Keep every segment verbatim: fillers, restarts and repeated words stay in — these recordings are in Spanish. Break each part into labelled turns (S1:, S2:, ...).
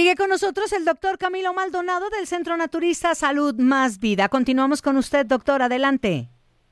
S1: Sigue con nosotros el doctor Camilo Maldonado del Centro Naturista Salud Más Vida. Continuamos con usted, doctor. Adelante.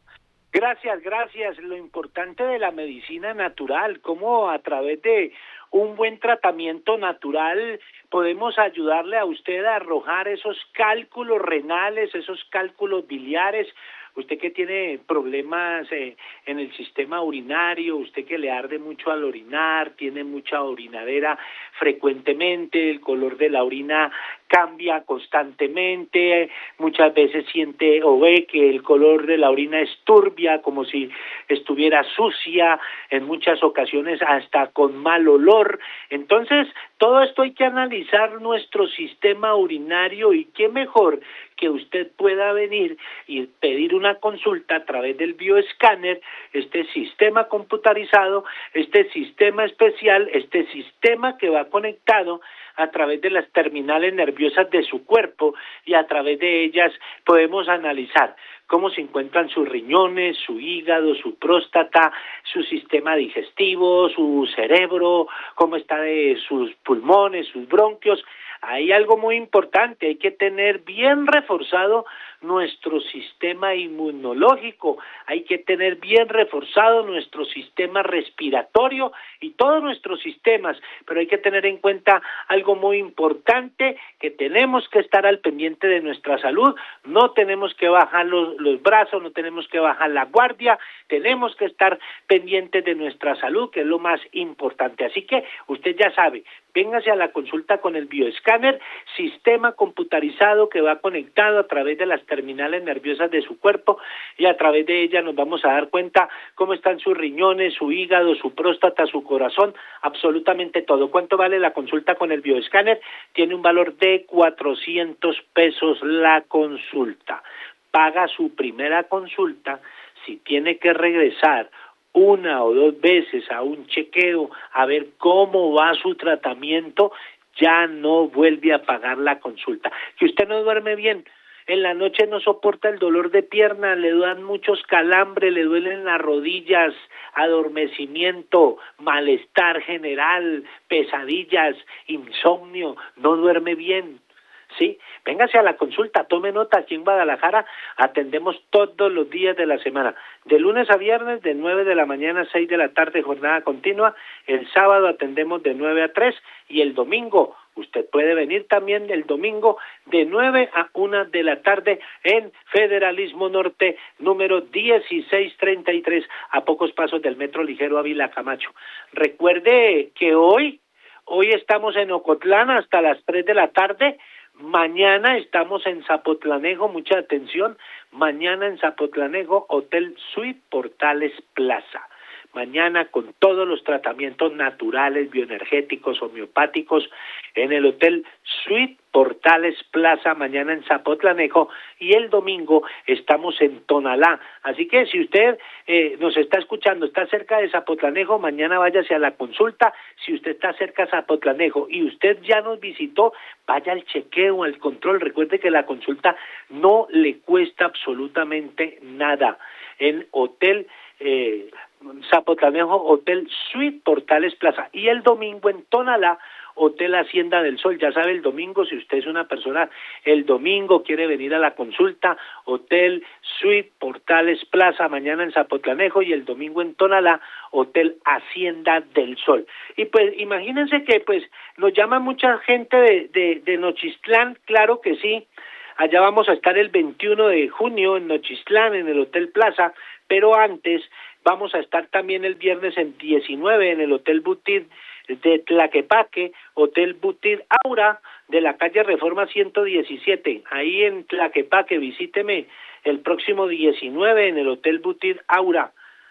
S2: Gracias, gracias. Lo importante de la medicina natural, cómo a través de un buen tratamiento natural podemos ayudarle a usted a arrojar esos cálculos renales, esos cálculos biliares. Usted que tiene problemas eh, en el sistema urinario, usted que le arde mucho al orinar, tiene mucha orinadera frecuentemente, el color de la orina cambia constantemente, muchas veces siente o ve que el color de la orina es turbia, como si estuviera sucia, en muchas ocasiones hasta con mal olor. Entonces, todo esto hay que analizar nuestro sistema urinario, y qué mejor que usted pueda venir y pedir una consulta a través del bioescáner, este sistema computarizado, este sistema especial, este sistema que va conectado a través de las terminales nerviosas de su cuerpo, y a través de ellas podemos analizar cómo se encuentran sus riñones, su hígado, su próstata, su sistema digestivo, su cerebro, cómo está de sus pulmones, sus bronquios. Hay algo muy importante, hay que tener bien reforzado nuestro sistema inmunológico, hay que tener bien reforzado nuestro sistema respiratorio y todos nuestros sistemas, pero hay que tener en cuenta algo muy importante, que tenemos que estar al pendiente de nuestra salud, no tenemos que bajar los, los brazos, no tenemos que bajar la guardia, tenemos que estar pendientes de nuestra salud, que es lo más importante. Así que usted ya sabe, véngase a la consulta con el bioescáner, sistema computarizado que va conectado a través de las terminales nerviosas de su cuerpo, y a través de ella nos vamos a dar cuenta cómo están sus riñones, su hígado, su próstata, su corazón, absolutamente todo. ¿Cuánto vale la consulta con el bioescáner? Tiene un valor de cuatrocientos pesos la consulta. Paga su primera consulta. Si tiene que regresar una o dos veces a un chequeo a ver cómo va su tratamiento, ya no vuelve a pagar la consulta. Que usted no duerme bien, en la noche no soporta el dolor de pierna, le dan muchos calambres, le duelen las rodillas, adormecimiento, malestar general, pesadillas, insomnio, no duerme bien. Sí, véngase a la consulta, tome nota, aquí en Guadalajara atendemos todos los días de la semana, de lunes a viernes de nueve de la mañana a seis de la tarde, jornada continua. El sábado atendemos de nueve a tres, y el domingo usted puede venir también el domingo de nueve a una de la tarde en Federalismo Norte, número dieciséis treinta y tres, a pocos pasos del Metro Ligero Ávila Camacho. Recuerde que hoy, hoy estamos en Ocotlán hasta las tres de la tarde. Mañana estamos en Zapotlanejo, mucha atención, mañana en Zapotlanejo, Hotel Suite Portales Plaza. Mañana con todos los tratamientos naturales, bioenergéticos, homeopáticos, en el Hotel Suite Portales Plaza, mañana en Zapotlanejo, y el domingo estamos en Tonalá. Así que si usted eh, nos está escuchando, está cerca de Zapotlanejo, mañana váyase a la consulta. Si usted está cerca de Zapotlanejo y usted ya nos visitó, vaya al chequeo, al control. Recuerde que la consulta no le cuesta absolutamente nada. En Hotel eh, Zapotlanejo, Hotel Suite Portales Plaza, y el domingo en Tonalá, Hotel Hacienda del Sol. Ya sabe, el domingo, si usted es una persona, el domingo quiere venir a la consulta, Hotel Suite Portales Plaza, mañana en Zapotlanejo, y el domingo en Tonalá, Hotel Hacienda del Sol. Y pues imagínense que pues nos llama mucha gente de, de, de Nochistlán, claro que sí. Allá vamos a estar el veintiuno de junio en Nochistlán, en el Hotel Plaza, pero antes vamos a estar también el viernes en diecinueve en el Hotel Butir de Tlaquepaque, Hotel Butir Aura, de la calle Reforma ciento diecisiete, ahí en Tlaquepaque. Visíteme el próximo diecinueve en el Hotel Butir Aura.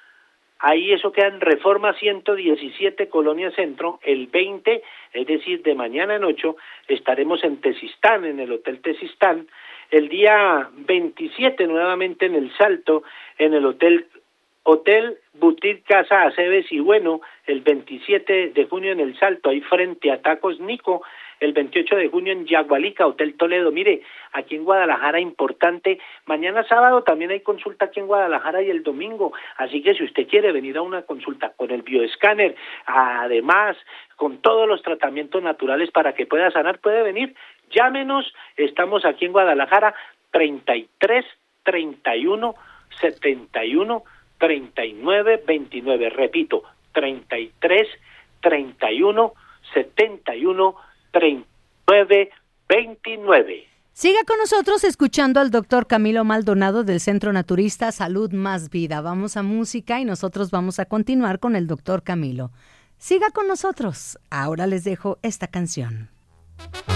S2: Ahí eso queda en Reforma ciento diecisiete, Colonia Centro. El veinte, es decir, de mañana en ocho, estaremos en Tezistán, en el Hotel Tezistán. El día veintisiete, nuevamente en El Salto, en el Hotel Hotel Boutique Casa Aceves y Bueno, el veintisiete de junio en El Salto, ahí frente a Tacos Nico, el veintiocho de junio en Yagualica, Hotel Toledo. Mire, aquí en Guadalajara, importante, mañana sábado también hay consulta aquí en Guadalajara y el domingo, así que si usted quiere venir a una consulta con el bioescáner, además con todos los tratamientos naturales para que pueda sanar, puede venir, llámenos, estamos aquí en Guadalajara, treinta y tres, treinta y uno, setenta y uno, treinta y nueve, veintinueve, repito, treinta y tres, treinta y uno, setenta y uno, treinta y nueve, veintinueve.
S1: Siga con nosotros escuchando al doctor Camilo Maldonado del Centro Naturista Salud Más Vida. Vamos a música y nosotros vamos a continuar con el doctor Camilo. Siga con nosotros. Ahora les dejo esta canción.